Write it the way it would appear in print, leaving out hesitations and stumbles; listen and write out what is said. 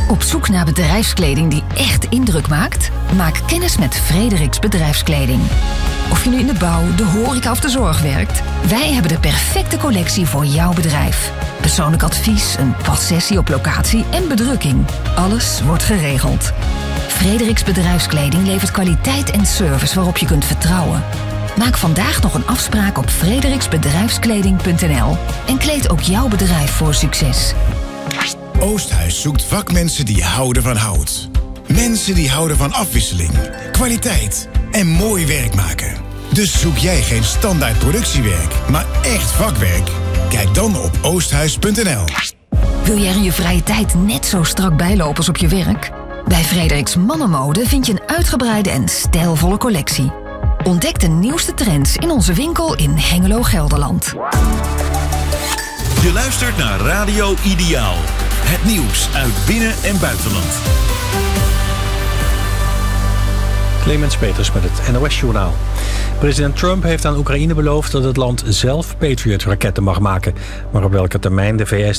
Op zoek naar bedrijfskleding die echt indruk maakt? Maak kennis met Frederiks Bedrijfskleding. Of je nu in de bouw, de horeca of de zorg werkt, wij hebben de perfecte collectie voor jouw bedrijf. Persoonlijk advies, een passessie op locatie en bedrukking. Alles wordt geregeld. Frederiks Bedrijfskleding levert kwaliteit en service waarop je kunt vertrouwen. Maak vandaag nog een afspraak op frederiksbedrijfskleding.nl en kleed ook jouw bedrijf voor succes. Oosthuis zoekt vakmensen die houden van hout. Mensen die houden van afwisseling, kwaliteit en mooi werk maken. Dus zoek jij geen standaard productiewerk, maar echt vakwerk? Kijk dan op oosthuis.nl. Wil jij er in je vrije tijd net zo strak bijlopen als op je werk? Bij Frederiks Mannenmode vind je een uitgebreide en stijlvolle collectie. Ontdek de nieuwste trends in onze winkel in Hengelo, Gelderland. Je luistert naar Radio Ideaal. Het nieuws uit binnen- en buitenland. Clemens Peters met het NOS-journaal. President Trump heeft aan Oekraïne beloofd dat het land zelf Patriot-raketten mag maken. Maar op welke termijn de VS